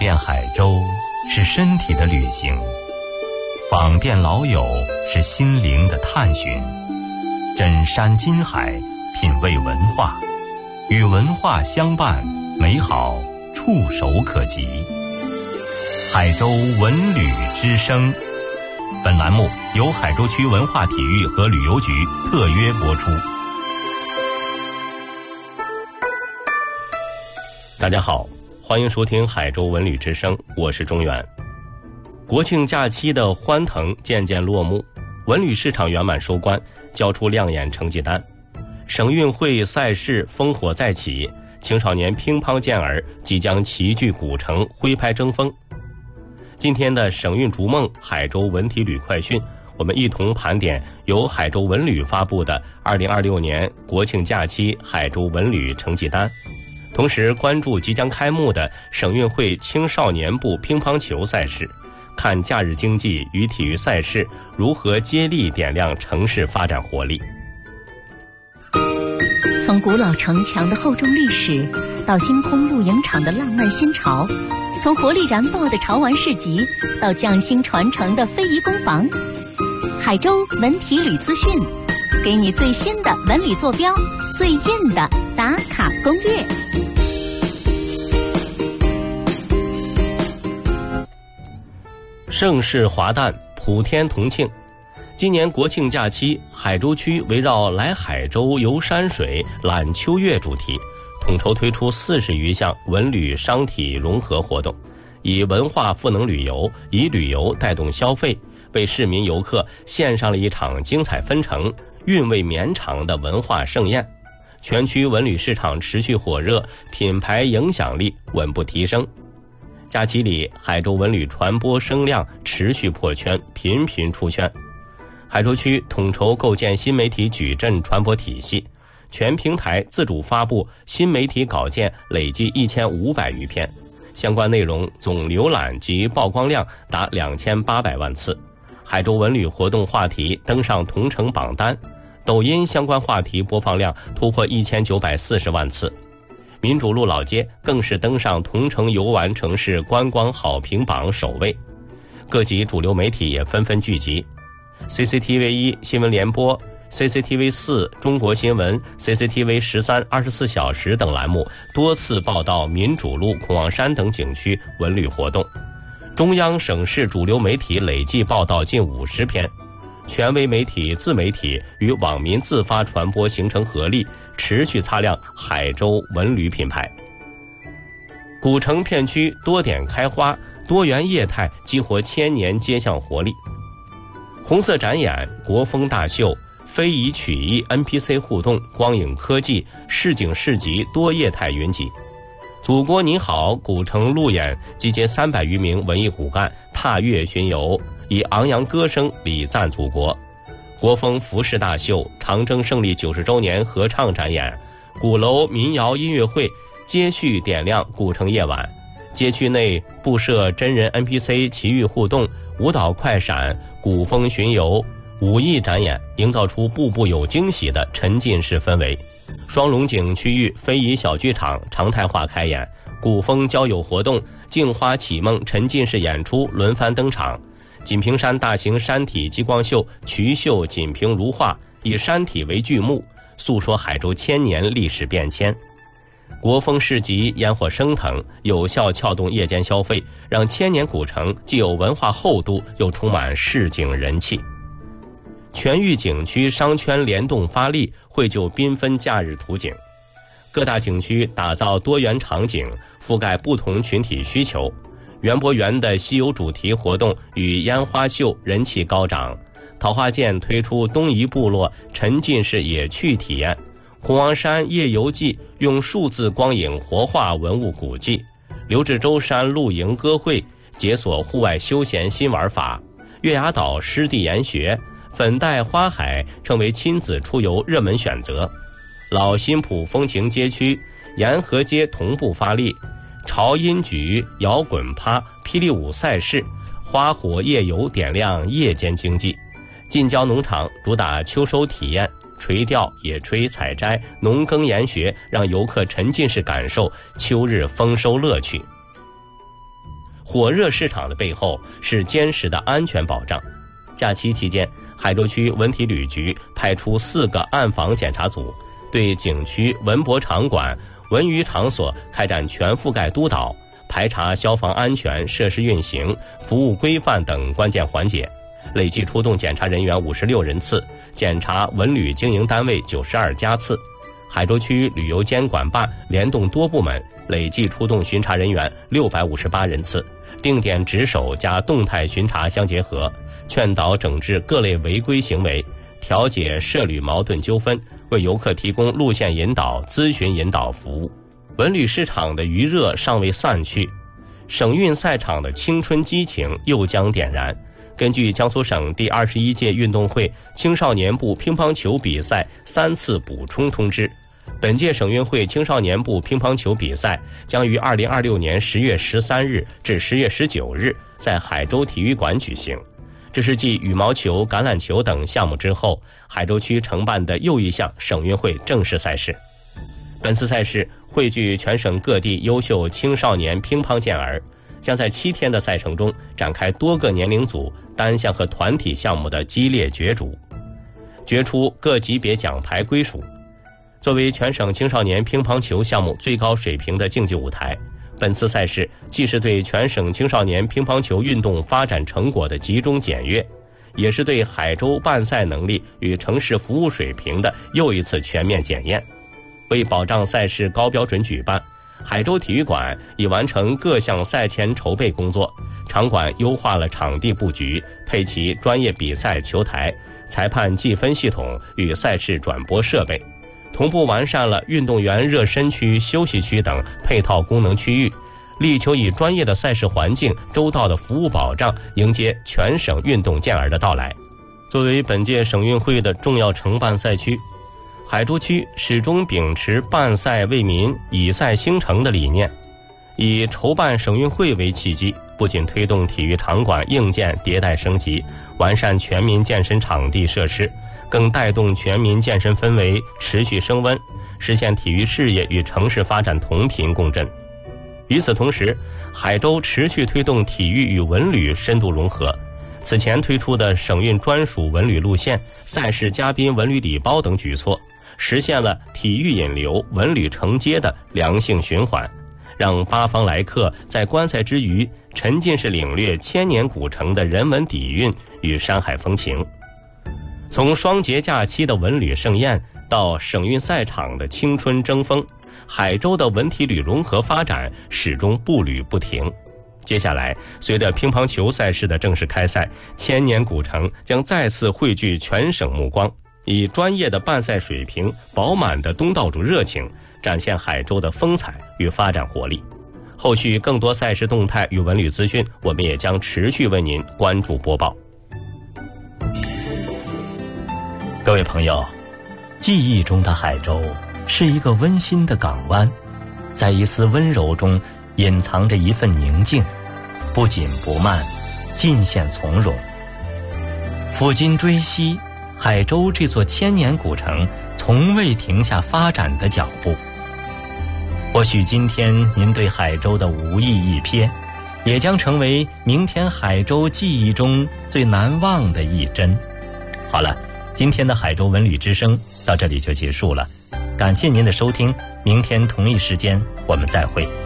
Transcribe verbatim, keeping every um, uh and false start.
遍海州是身体的旅行，访遍老友是心灵的探寻，枕山金海，品味文化，与文化相伴，美好触手可及。海州文旅之声，本栏目由海州区文化体育和旅游局特约播出。大家好，欢迎收听海州文旅之声，我是中原。国庆假期的欢腾渐渐落幕，文旅市场圆满收官，交出亮眼成绩单。省运会赛事烽火再起，青少年乒乓健儿即将齐聚古城，挥拍争锋。今天的省运逐梦海州文体旅快讯，我们一同盘点由海州文旅发布的二零二六年国庆假期海州文旅成绩单，同时关注即将开幕的省运会青少年部乒乓球赛事，看假日经济与体育赛事如何接力点亮城市发展活力。 从古老城墙的厚重历史，到星空露营场的浪漫新潮，从活力燃爆的潮玩市集，到匠心传承的非遗工坊，海州文体旅资讯，给你最新的文旅坐标，最硬的打卡攻略。 盛世华诞，普天同庆。今年国庆假期，海州区围绕来海州游山水、览秋月主题，统筹推出四十余项文旅商体融合活动，以文化赋能旅游，以旅游带动消费，为市民游客献上了一场精彩纷呈、韵味绵长的文化盛宴。全区文旅市场持续火热，品牌影响力稳步提升。假期里，海州文旅传播声量持续破圈，频频出圈。海州区统筹构建新媒体矩阵传播体系，全平台自主发布新媒体稿件累计一千五百余篇，相关内容总浏览及曝光量达两千八百万次。海州文旅活动话题登上同城榜单，抖音相关话题播放量突破一千九百四十万次。民主路老街更是登上同城游玩城市观光好评榜首位。各级主流媒体也纷纷聚集， C C T V 一 新闻联播、 C C T V 四 中国新闻、 C C T V 十三 二十四小时等栏目多次报道民主路、孔王山等景区文旅活动。中央省市主流媒体累计报道近五十篇，权威媒体、自媒体与网民自发传播形成合力，持续擦亮海州文旅品牌。古城片区多点开花，多元业态激活千年街巷活力。红色展演、国风大秀、非遗曲艺 N P C 互动、光影科技、市井市集多业态云集。祖国你好古城路演集结三百余名文艺骨干踏月巡游，以昂扬歌声礼赞祖国。国风服饰大秀、长征胜利九十周年合唱展演、鼓楼民谣音乐会接续点亮古城夜晚。街区内布设真人 N P C 奇遇互动、舞蹈快闪、古风巡游、武艺展演，营造出步步有惊喜的沉浸式氛围。双龙井区域非遗小剧场常态化开演，古风交友活动、镜花启梦沉浸式演出轮番登场。锦屏山大型山体激光秀渠秀锦屏如画，以山体为剧目，诉说海州千年历史变迁。国风市集烟火升腾，有效撬动夜间消费，让千年古城既有文化厚度，又充满市井人气。全域景区商圈联动发力，绘就缤纷假日图景。各大景区打造多元场景，覆盖不同群体需求。园博园的西游主题活动与烟花秀人气高涨，桃花涧推出东夷部落沉浸式野趣体验，孔王山夜游记用数字光影活化文物古迹，刘志洲山露营歌会解锁户外休闲新玩法，月牙岛湿地研学，粉黛花海成为亲子出游热门选择。老新浦风情街区沿河街同步发力，潮音局、摇滚趴、霹雳舞赛事、花火夜游点亮夜间经济。近郊农场主打秋收体验，垂钓、野炊、采摘、农耕研学，让游客沉浸式感受秋日丰收乐趣。 火热市场的背后是坚实的安全保障。假期期间，海州区文体旅局派出四个暗访检查组，对景区、文博场馆、文娱场所开展全覆盖督导，排查消防安全、设施运行、服务规范等关键环节，累计出动检查人员五十六人次，检查文旅经营单位九十二家次。海州区旅游监管办联动多部门，累计出动巡查人员六百五十八人次，定点值守加动态巡查相结合，劝导整治各类违规行为，调解涉旅矛盾纠纷，为游客提供路线引导、咨询引导服务。文旅市场的余热尚未散去，省运赛场的青春激情又将点燃。根据江苏省第二十一届运动会青少年部乒乓球比赛三次补充通知，本届省运会青少年部乒乓球比赛将于二零二六年十月十三日至十月十九日在海州体育馆举行。这是继羽毛球、橄榄球等项目之后，海州区承办的又一项省运会正式赛事。本次赛事汇聚全省各地优秀青少年乒乓健儿，将在七天的赛程中展开多个年龄组、单项和团体项目的激烈角逐，决出各级别奖牌归属。作为全省青少年乒乓球项目最高水平的竞技舞台，本次赛事既是对全省青少年乒乓球运动发展成果的集中检阅，也是对海州办赛能力与城市服务水平的又一次全面检验。为保障赛事高标准举办，海州体育馆已完成各项赛前筹备工作，场馆优化了场地布局，配齐专业比赛球台、裁判计分系统与赛事转播设备，同步完善了运动员热身区、休息区等配套功能区域，力求以专业的赛事环境、周到的服务保障，迎接全省运动健儿的到来。作为本届省运会的重要承办赛区，海州区始终秉持办赛为民、以赛兴城的理念，以筹办省运会为契机，不仅推动体育场馆硬件迭代升级，完善全民健身场地设施，更带动全民健身氛围持续升温，实现体育事业与城市发展同频共振。与此同时，海州持续推动体育与文旅深度融合，此前推出的省运专属文旅路线、赛事嘉宾文旅礼包等举措，实现了体育引流、文旅承接的良性循环，让八方来客在观赛之余沉浸式领略千年古城的人文底蕴与山海风情。从双节假期的文旅盛宴到省运赛场的青春争锋，海州的文体旅融合发展始终步履不停。接下来，随着乒乓球赛事的正式开赛，千年古城将再次汇聚全省目光，以专业的办赛水平、饱满的东道主热情，展现海州的风采与发展活力。后续更多赛事动态与文旅资讯，我们也将持续为您关注播报。 各位朋友，记忆中的海州是一个温馨的港湾，在一丝温柔中隐藏着一份宁静，不紧不慢，尽显从容。抚今追昔，海州这座千年古城从未停下发展的脚步。或许今天您对海州的无意一瞥，也将成为明天海州记忆中最难忘的一帧。好了，今天的海州文旅之声到这里就结束了，感谢您的收听，明天同一时间我们再会。